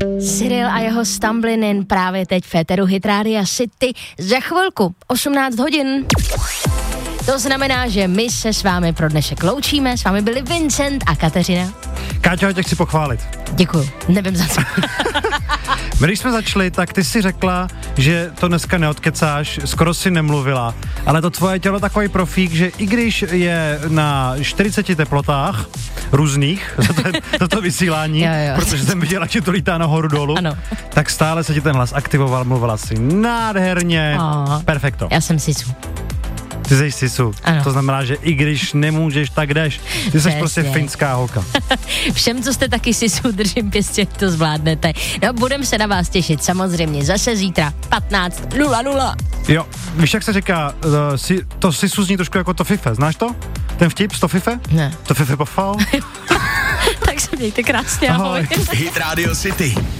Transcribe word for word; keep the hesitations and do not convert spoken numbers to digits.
Cyril a jeho Stumbling In právě teď v éteru Hit Rádia City. Za chvilku, osmnáct hodin. To znamená, že my se s vámi pro dnešek loučíme. S vámi byli Vincent a Kateřina. Káťo, já tě chci pochválit. Děkuju, nevím za co. My, když jsme začali, tak ty si řekla, že to dneska neodkecáš, skoro si nemluvila, ale to tvoje tělo takový profík, že i když je na čtyřiceti teplotách různých za to, za to vysílání, jo, jo. protože jsem viděla, že to lítá nahoru dolů, ano. Tak stále se ti ten hlas aktivoval, mluvila si nádherně, oh, perfekto. Já jsem sisu. Ty jsi sisu, ano. To znamená, že i když nemůžeš, tak jdeš. Ty jsi prostě finská holka. Všem, co jste taky sisu, držím pěstě, to zvládnete. No, budem se na vás těšit samozřejmě zase zítra patnáct nula nula. Jo, víš, jak se říká, uh, si, to sisu zní trošku jako to fife, znáš to? Ten vtip z to fife? Ne. To fife pofal? Tak se mějte krásně, ahoj. Hit Radio City.